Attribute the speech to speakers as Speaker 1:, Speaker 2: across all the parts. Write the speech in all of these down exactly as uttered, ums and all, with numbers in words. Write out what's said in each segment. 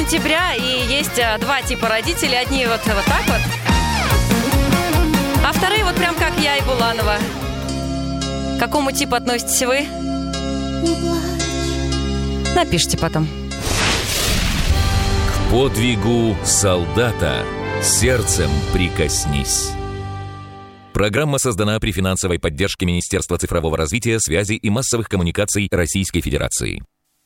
Speaker 1: сентября, и есть а, два типа родителей. Одни вот, вот так вот, а вторые вот прям как я и Буланова. К какому типу относитесь вы? Напишите потом.
Speaker 2: К подвигу солдата сердцем прикоснись. Программа создана при финансовой поддержке Министерства цифрового развития, связи и массовых коммуникаций Российской Федерации.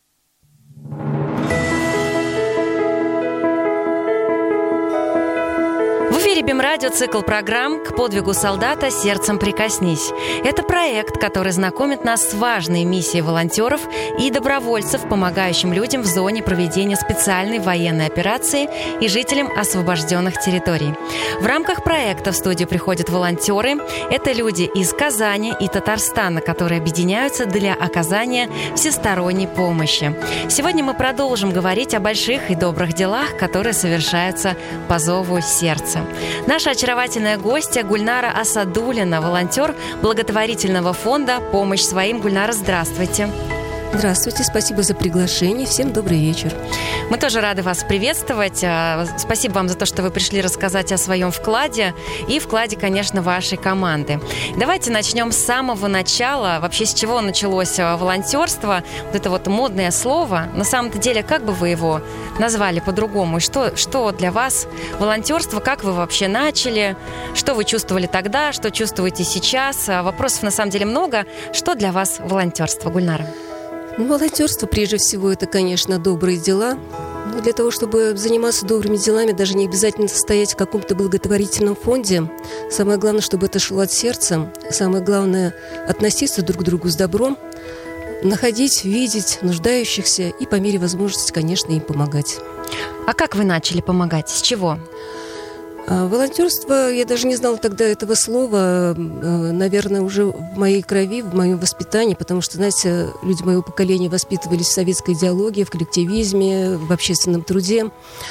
Speaker 1: В эфире БИМ-радио, цикл программ «К подвигу солдата сердцем прикоснись». Это проект, который знакомит нас с важной миссией волонтеров и добровольцев, помогающим людям в зоне проведения специальной военной операции и жителям освобожденных территорий. В рамках проекта в студию приходят волонтеры. Это люди из Казани и Татарстана, которые объединяются для оказания всесторонней помощи. Сегодня мы продолжим говорить о больших и добрых делах, которые совершаются по зову сердца. Наша очаровательная гостья Гульнара Асадуллина, волонтер благотворительного фонда «Помощь своим». Гульнара, здравствуйте.
Speaker 3: Здравствуйте, спасибо за приглашение. Всем добрый вечер.
Speaker 1: Мы тоже рады вас приветствовать. Спасибо вам за то, что вы пришли рассказать о своем вкладе и вкладе, конечно, вашей команды. Давайте начнем с самого начала. Вообще, с чего началось волонтерство? Вот это вот модное слово. На самом-то деле, как бы вы его назвали по-другому? И что, что для вас волонтерство? Как вы вообще начали? Что вы чувствовали тогда? Что чувствуете сейчас? Вопросов на самом деле много. Что для вас волонтерство, Гульнара?
Speaker 3: Ну, волонтерство, прежде всего, это, конечно, добрые дела. Но для того, чтобы заниматься добрыми делами, даже не обязательно состоять в каком-то благотворительном фонде. Самое главное, чтобы это шло от сердца. Самое главное – относиться друг к другу с добром, находить, видеть нуждающихся и по мере возможности, конечно, им помогать.
Speaker 1: А как вы начали помогать? С чего?
Speaker 3: Волонтерство, я даже не знала тогда этого слова, наверное, уже в моей крови, в моем воспитании, потому что, знаете, люди моего поколения воспитывались в советской идеологии, в коллективизме, в общественном труде.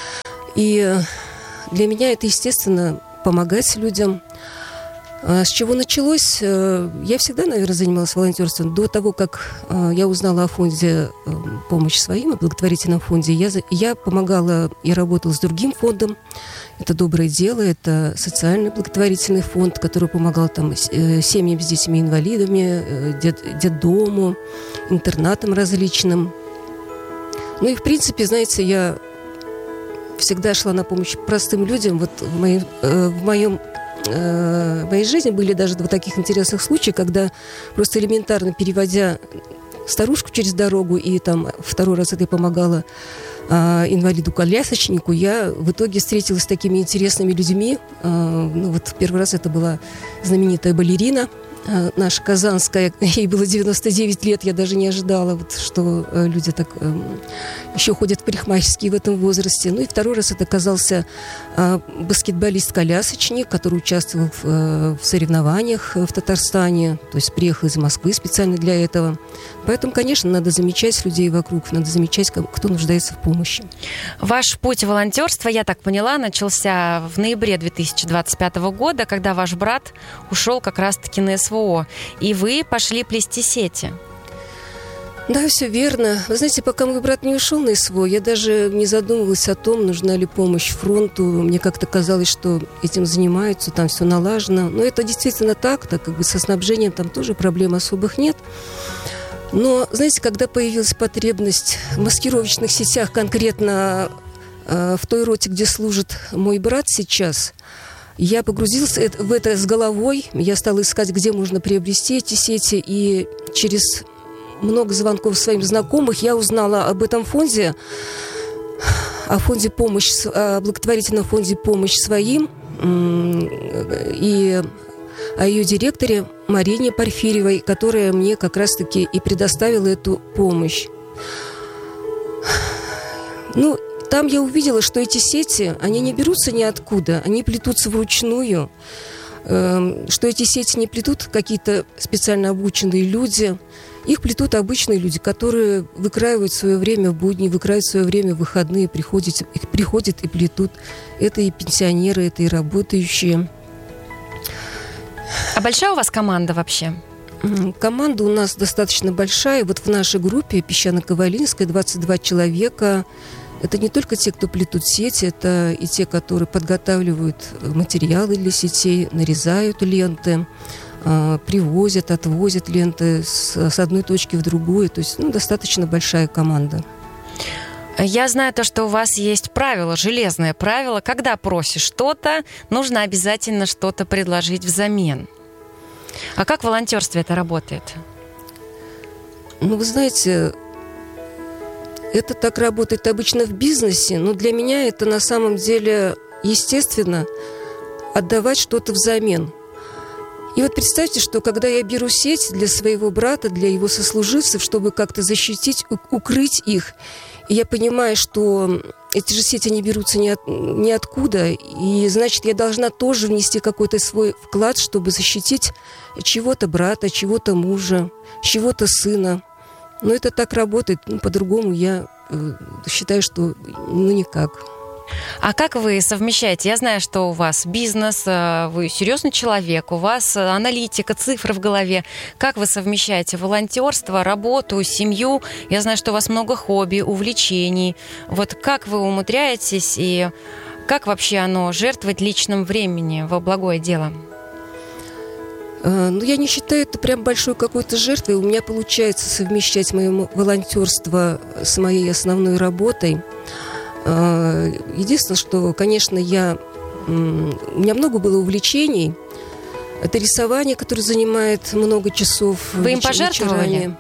Speaker 3: И для меня это, естественно, помогать людям. С чего началось? Я всегда, наверное, занималась волонтерством. До того, как я узнала о фонде «Помощь своим», о благотворительном фонде, я, я помогала и работала с другим фондом. Это «Доброе дело», это социальный благотворительный фонд, который помогал там семьям с детьми-инвалидами, дет, детдому, интернатам различным. Ну и, в принципе, знаете, я всегда шла на помощь простым людям. Вот в моем, в моем в моей жизни были даже два таких интересных случая, когда просто элементарно переводя старушку через дорогу, и там второй раз это я помогала а, инвалиду-колясочнику, я в итоге встретилась с такими интересными людьми. А, ну вот первый раз это была знаменитая балерина, а, наша казанская, ей было девяносто девять лет, я даже не ожидала, вот, что а, люди так а, еще ходят в парикмахерские в этом возрасте. Ну и второй раз это оказался а, баскетболист-колясочник, который участвовал в, а, в соревнованиях в Татарстане, то есть приехал из Москвы специально для этого. Поэтому, конечно, надо замечать людей вокруг, надо замечать, кто нуждается в помощи.
Speaker 1: Ваш путь волонтерства, я так поняла, начался в ноябре две тысячи двадцать пятого года, когда ваш брат ушел как раз-таки на СВО, и вы пошли плести сети.
Speaker 3: Да, все верно. Вы знаете, пока мой брат не ушел на СВО, я даже не задумывалась о том, нужна ли помощь фронту. Мне как-то казалось, что этим занимаются, там все налажено. Но это действительно так, так как бы со снабжением там тоже проблем особых нет. Но, знаете, когда появилась потребность в маскировочных сетях, конкретно э, в той роте, где служит мой брат сейчас, я погрузилась в это с головой. Я стала искать, где можно приобрести эти сети. И через много звонков своим знакомых я узнала об этом фонде, о фонде помощь, о благотворительном фонде «Помощь своим» и о ее директоре Марине Порфирьевой, которая мне как раз-таки и предоставила эту помощь. Ну, там я увидела, что эти сети, они не берутся ниоткуда, они плетутся вручную, что эти сети не плетут какие-то специально обученные люди, их плетут обычные люди, которые выкраивают свое время в будни, выкраивают свое время в выходные, приходят, приходят и плетут. Это и пенсионеры, это и работающие.
Speaker 1: А большая у вас команда вообще?
Speaker 3: Команда у нас достаточно большая. Вот в нашей группе Песчано-Ковалинская двадцать два человека. Это не только те, кто плетут сети, это и те, которые подготавливают материалы для сетей, нарезают ленты, привозят, отвозят ленты с одной точки в другую. То есть, ну, достаточно большая команда.
Speaker 1: Я знаю то, что у вас есть правило, железное правило. Когда просишь что-то, нужно обязательно что-то предложить взамен. А как в волонтерстве это работает?
Speaker 3: Ну, вы знаете, это так работает обычно в бизнесе, но для меня это на самом деле естественно отдавать что-то взамен. И вот представьте, что когда я беру сеть для своего брата, для его сослуживцев, чтобы как-то защитить, укрыть их, и я понимаю, что эти же сети не берутся ни от, ниоткуда, и значит, я должна тоже внести какой-то свой вклад, чтобы защитить чего-то брата, чего-то мужа, чего-то сына. Но это так работает, ну, по-другому я э, считаю, что ну никак.
Speaker 1: А как вы совмещаете? Я знаю, что у вас бизнес, вы серьезный человек, у вас аналитика, цифры в голове. Как вы совмещаете волонтерство, работу, семью? Я знаю, что у вас много хобби, увлечений. Вот как вы умудряетесь и как вообще оно жертвовать личным временем во благое дело?
Speaker 3: Ну, я не считаю это прям большой какой-то жертвой. У меня получается совмещать мое волонтерство с моей основной работой. Единственное, что, конечно, я... у меня много было увлечений. Это рисование, которое занимает много часов.
Speaker 1: Вы им пожертвовали?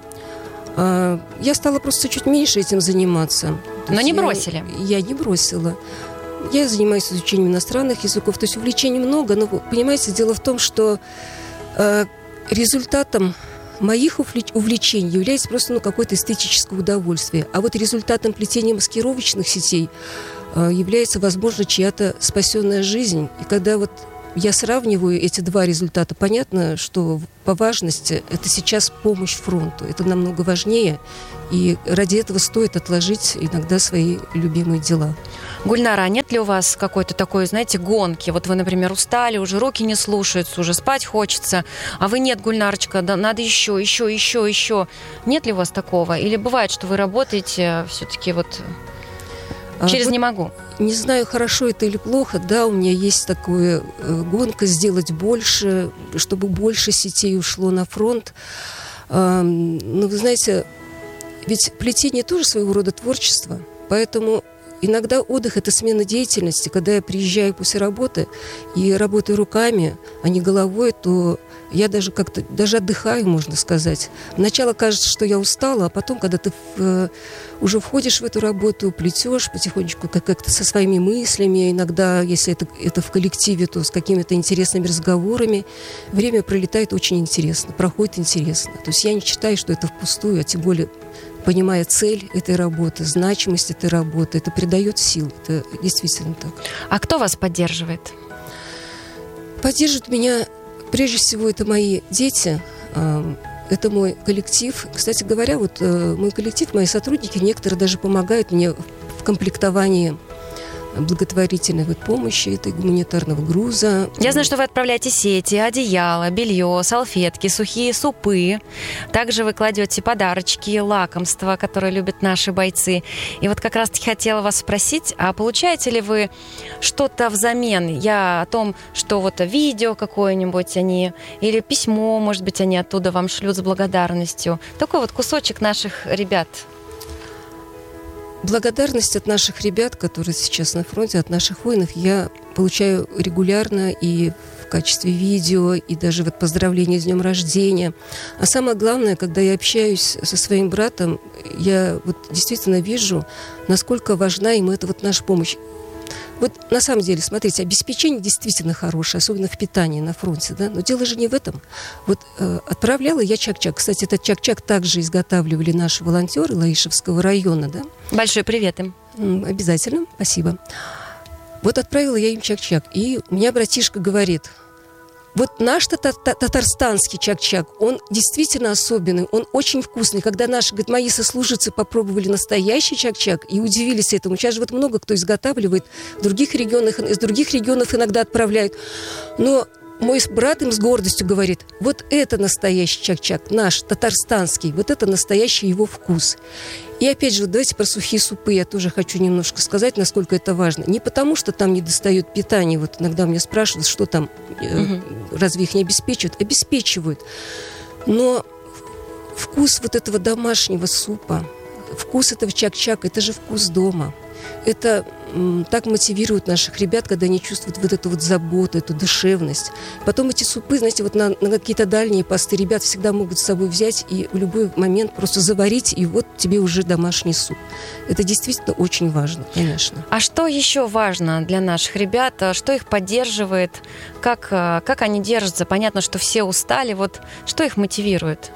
Speaker 3: Я стала просто чуть меньше этим заниматься.
Speaker 1: Но не бросили?
Speaker 3: Я, я не бросила. Я занимаюсь изучением иностранных языков. То есть увлечений много, но, понимаете, дело в том, что результатом моих увлечений является просто ну, какое-то эстетическое удовольствие. А вот результатом плетения маскировочных сетей является, возможно, чья-то спасенная жизнь. И когда вот я сравниваю эти два результата, понятно, что по важности это сейчас помощь фронту. Это намного важнее. И ради этого стоит отложить иногда свои любимые дела.
Speaker 1: Гульнара, а нет ли у вас какой-то такой, знаете, гонки? Вот вы, например, устали, уже руки не слушаются, уже спать хочется, а вы нет, Гульнарочка, да, надо еще, еще, еще, еще. Нет ли у вас такого? Или бывает, что вы работаете все-таки вот через а, «не могу»?
Speaker 3: Не знаю, хорошо это или плохо. Да, у меня есть такая гонка сделать больше, чтобы больше сетей ушло на фронт. А, но вы знаете, ведь плетение тоже своего рода творчество, поэтому... Иногда отдых – это смена деятельности. Когда я приезжаю после работы и работаю руками, а не головой, то я даже как-то даже отдыхаю, можно сказать. Сначала кажется, что я устала, а потом, когда ты в, уже входишь в эту работу, плетешь потихонечку как-то со своими мыслями, иногда, если это, это в коллективе, то с какими-то интересными разговорами, время пролетает очень интересно, проходит интересно. То есть я не считаю, что это впустую, а тем более... понимая цель этой работы, значимость этой работы, это придает сил. Это действительно так.
Speaker 1: А кто вас поддерживает?
Speaker 3: Поддерживают меня, прежде всего, это мои дети, это мой коллектив. Кстати говоря, вот мой коллектив, мои сотрудники, некоторые даже помогают мне в комплектовании благотворительной вот помощи, это гуманитарного груза.
Speaker 1: Я знаю, что вы отправляете сети, одеяло, белье, салфетки, сухие супы. Также вы кладете подарочки, лакомства, которые любят наши бойцы. И вот как раз-таки хотела вас спросить, а получаете ли вы что-то взамен? Я о том, что вот видео какое-нибудь они, или письмо, может быть, они оттуда вам шлют с благодарностью. Такой вот кусочек наших ребят.
Speaker 3: Благодарность от наших ребят, которые сейчас на фронте, от наших воинов, я получаю регулярно и в качестве видео, и даже вот поздравления с днем рождения. А самое главное, когда я общаюсь со своим братом, я вот действительно вижу, насколько важна ему эта вот наша помощь. Вот на самом деле, смотрите, обеспечение действительно хорошее, особенно в питании на фронте, да? Но дело же не в этом. Вот э, отправляла я чак-чак. Кстати, этот чак-чак также изготавливали наши волонтеры Лаишевского района, да?
Speaker 1: Большой привет им.
Speaker 3: Обязательно, спасибо. Вот отправила я им чак-чак, и у меня братишка говорит: вот наш татарстанский чак-чак, он действительно особенный, он очень вкусный. Когда наши, говорит, мои сослуживцы попробовали настоящий чак-чак и удивились этому. Сейчас же вот много кто изготавливает, в других регионах, из других регионов иногда отправляют. Но мой брат им с гордостью говорит: вот это настоящий чак-чак, наш, татарстанский, вот это настоящий его вкус. И опять же, давайте про сухие супы я тоже хочу немножко сказать, насколько это важно. Не потому, что там не достает питания, вот иногда меня спрашивают, что там, э, угу. разве их не обеспечивают? Обеспечивают. Но вкус вот этого домашнего супа, вкус этого чак-чака, это же вкус дома. Это м, так мотивирует наших ребят, когда они чувствуют вот эту вот заботу, эту душевность. Потом эти супы, знаете, вот на, на какие-то дальние посты ребят всегда могут с собой взять и в любой момент просто заварить, и вот тебе уже домашний суп. Это действительно очень важно, конечно.
Speaker 1: А что еще важно для наших ребят? Что их поддерживает? Как, как они держатся? Понятно, что все устали. Вот что их мотивирует?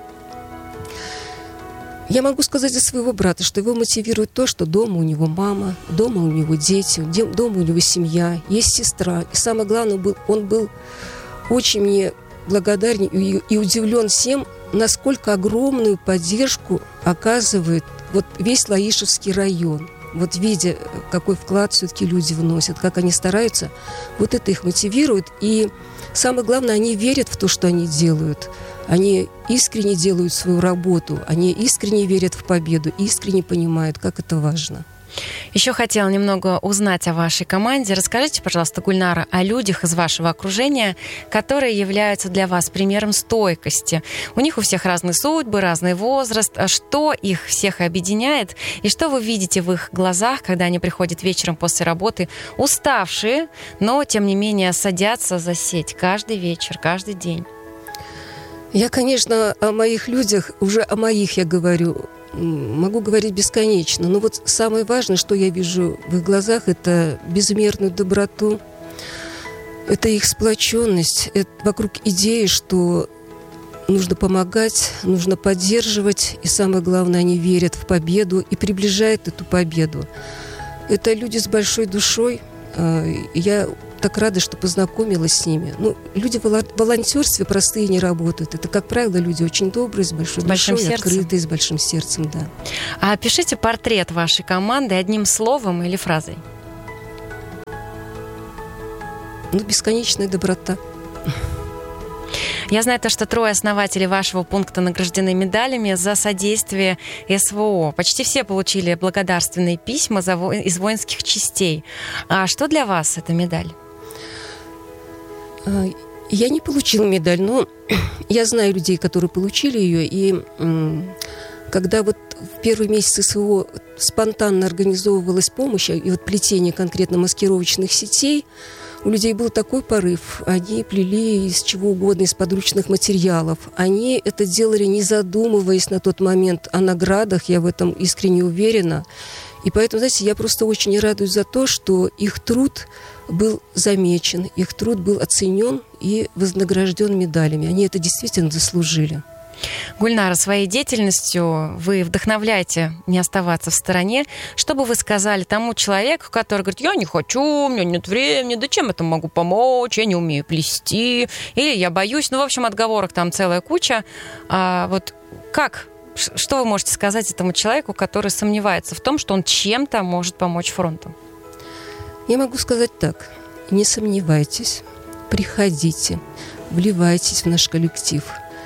Speaker 3: Я могу сказать за своего брата, что его мотивирует то, что дома у него мама, дома у него дети, дома у него семья, есть сестра. И самое главное, был, он был очень мне благодарен и, и удивлен всем, насколько огромную поддержку оказывает вот весь Лаишевский район. Вот видя, какой вклад все-таки люди вносят, как они стараются, вот это их мотивирует. И самое главное, они верят в то, что они делают. Они искренне делают свою работу, они искренне верят в победу, искренне понимают, как это важно.
Speaker 1: Еще хотела немного узнать о вашей команде. Расскажите, пожалуйста, Гульнара, о людях из вашего окружения, которые являются для вас примером стойкости. У них у всех разные судьбы, разный возраст. Что их всех объединяет? И что вы видите в их глазах, когда они приходят вечером после работы, уставшие, но, тем не менее, садятся за сеть каждый вечер, каждый день?
Speaker 3: Я, конечно, о моих людях, уже о моих я говорю, могу говорить бесконечно. Но вот самое важное, что я вижу в их глазах, это безмерную доброту, это их сплоченность, это вокруг идеи, что нужно помогать, нужно поддерживать, и самое главное, они верят в победу и приближают эту победу. Это люди с большой душой. Я так рада, что познакомилась с ними. Ну, люди в волонтерстве простые не работают. Это, как правило, люди очень добрые, с большой с душой, сердцем. Открытые, с большим сердцем, да.
Speaker 1: А опишите портрет вашей команды одним словом или фразой.
Speaker 3: Ну, бесконечная доброта.
Speaker 1: Я знаю то, что трое основателей вашего пункта награждены медалями за содействие СВО. Почти все получили благодарственные письма за во... из воинских частей. А что для вас эта медаль?
Speaker 3: Я не получила медаль, но я знаю людей, которые получили ее. И когда вот в первый месяц СВО спонтанно организовывалась помощь, и вот плетение конкретно маскировочных сетей, у людей был такой порыв. Они плели из чего угодно, из подручных материалов. Они это делали, не задумываясь на тот момент о наградах, я в этом искренне уверена. И поэтому, знаете, я просто очень радуюсь за то, что их труд был замечен, их труд был оценен и вознагражден медалями. Они это действительно заслужили.
Speaker 1: Гульнара, своей деятельностью вы вдохновляете не оставаться в стороне. Что бы вы сказали тому человеку, который говорит: я не хочу, у меня нет времени, да чем это могу помочь, я не умею плести, или я боюсь, ну, в общем, отговорок там целая куча. А вот как, что вы можете сказать этому человеку, который сомневается в том, что он чем-то может помочь фронту?
Speaker 3: Я могу сказать так: не сомневайтесь, приходите, вливайтесь в наш коллектив.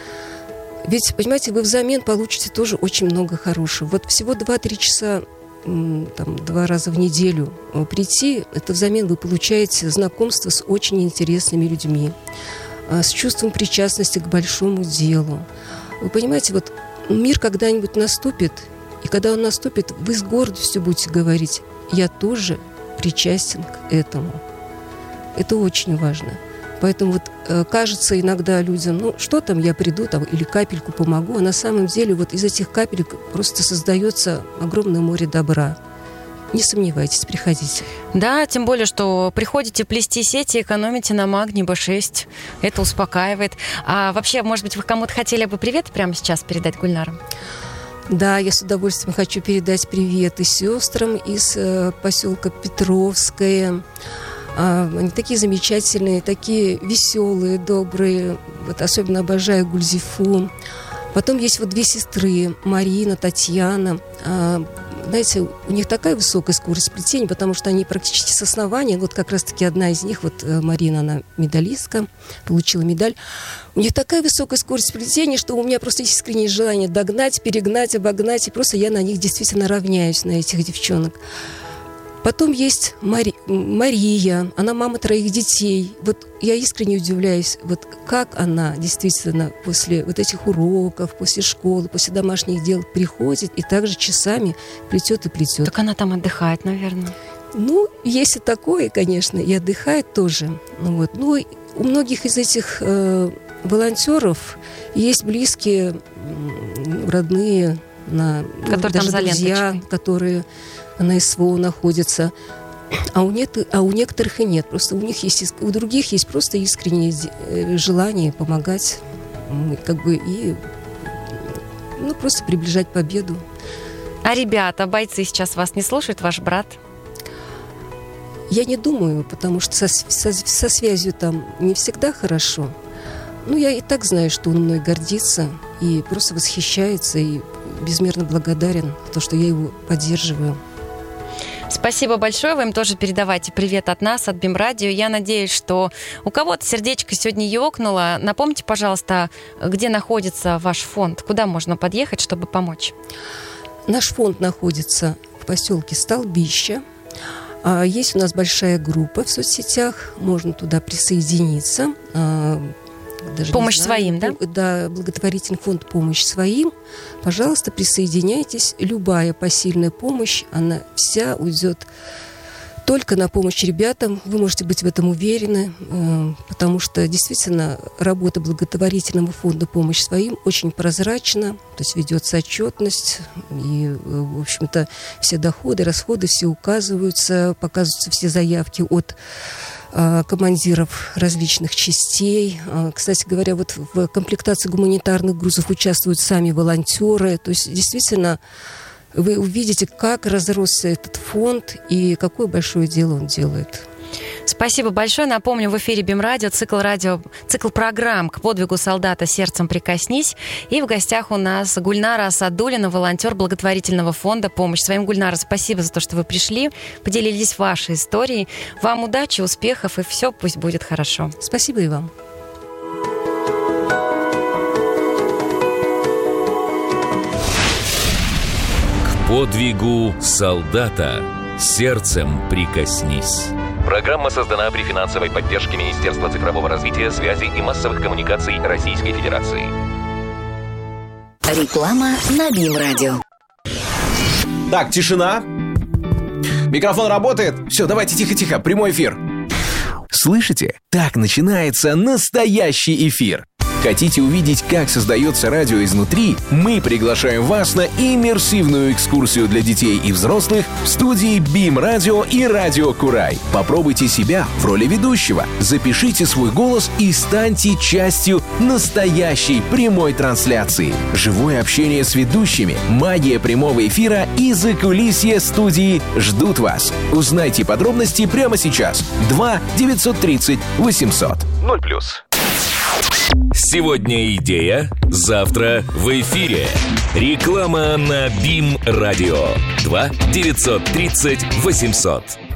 Speaker 3: Ведь, понимаете, вы взамен получите тоже очень много хорошего. Вот всего два-три часа, там, два раза в неделю прийти, это взамен вы получаете знакомство с очень интересными людьми, с чувством причастности к большому делу. Вы понимаете, вот мир когда-нибудь наступит, и когда он наступит, вы с гордостью будете говорить: я тоже причастен к этому. Это очень важно. Поэтому вот э, кажется иногда людям, ну, что там, я приду там, или капельку помогу, а на самом деле вот из этих капелек просто создается огромное море добра. Не сомневайтесь, приходите.
Speaker 1: Да, тем более, что приходите плести сети, экономите на магний бэ шесть. Это успокаивает. А вообще, может быть, вы кому-то хотели бы привет прямо сейчас передать, Гульнара?
Speaker 3: Да, я с удовольствием хочу передать привет и сестрам из э, поселка Петровское. Они такие замечательные, такие веселые, добрые. Вот особенно обожаю Гульзифу. Потом есть вот две сестры, Марина, Татьяна. знаете, у них такая высокая скорость плетения, потому что они практически с основания, вот как раз-таки одна из них, вот Марина, она медалистка, получила медаль. У них такая высокая скорость плетения, что у меня просто есть искреннее желание догнать, перегнать, обогнать, и просто я на них действительно равняюсь, на этих девчонок. Потом есть Мари... Мария, она мама троих детей. Вот я искренне удивляюсь, вот как она действительно после вот этих уроков, после школы, после домашних дел приходит и также часами плетет и плетет.
Speaker 1: Так она там отдыхает, наверное.
Speaker 3: Ну, есть и такое, конечно, и отдыхает тоже. Вот. Ну, у многих из этих э, волонтеров есть близкие, родные, на,
Speaker 1: которые
Speaker 3: даже
Speaker 1: там
Speaker 3: друзья,
Speaker 1: ленточкой.
Speaker 3: которые на СВО находятся. А у, нет, а у некоторых и нет. Просто у них есть, у других есть просто искреннее желание помогать, как бы, и ну, просто приближать победу.
Speaker 1: А ребята, бойцы сейчас вас не слушают, ваш брат?
Speaker 3: Я не думаю, потому что со, со, со связью там не всегда хорошо. Ну, я и так знаю, что он мной гордится и просто восхищается, и безмерно благодарен за то, что я его поддерживаю.
Speaker 1: Спасибо большое. Вы им тоже передавайте привет от нас, от БИМ-радио. Я надеюсь, что у кого-то сердечко сегодня ёкнуло. Напомните, пожалуйста, где находится ваш фонд? Куда можно подъехать, чтобы помочь?
Speaker 3: Наш фонд находится в поселке Столбище. Есть у нас большая группа в соцсетях. Можно туда присоединиться. Даже
Speaker 1: помощь своим, да?
Speaker 3: Да, благотворительный фонд «Помощь своим». Пожалуйста, присоединяйтесь. Любая посильная помощь, она вся уйдет только на помощь ребятам. Вы можете быть в этом уверены, потому что действительно работа благотворительного фонда «Помощь своим» очень прозрачна, то есть ведется отчетность, и, в общем-то, все доходы, расходы, все указываются, показываются все заявки от командиров различных частей. Кстати говоря, вот в комплектации гуманитарных грузов участвуют сами волонтеры. То есть действительно вы увидите, как разросся этот фонд и какое большое дело он делает.
Speaker 1: Спасибо большое. Напомню, в эфире БИМ-радио, цикл радио, цикл программ «К подвигу солдата сердцем прикоснись». И в гостях у нас Гульнара Асадуллина, волонтер благотворительного фонда «Помощь своим». Гульнара, спасибо за то, что вы пришли, поделились вашей историей. Вам удачи, успехов, и все пусть будет хорошо.
Speaker 3: Спасибо и вам.
Speaker 2: К подвигу солдата сердцем прикоснись. Программа создана при финансовой поддержке Министерства цифрового развития, связи и массовых коммуникаций Российской Федерации.
Speaker 4: Реклама на БИМ-радио.
Speaker 5: Так, тишина. Микрофон работает? Все, давайте тихо-тихо, прямой эфир. Слышите? Так начинается настоящий эфир. Хотите увидеть, как создается радио изнутри? Мы приглашаем вас на иммерсивную экскурсию для детей и взрослых в студии БИМ-радио и Радио Курай. Попробуйте себя в роли ведущего, запишите свой голос и станьте частью настоящей прямой трансляции. Живое общение с ведущими, магия прямого эфира и закулисье студии ждут вас. Узнайте подробности прямо сейчас. два девятьсот тридцать восемьсот.
Speaker 2: ноль плюс. Сегодня идея, завтра в эфире. Реклама на БИМ-радио. два девятьсот тридцать восемьсот.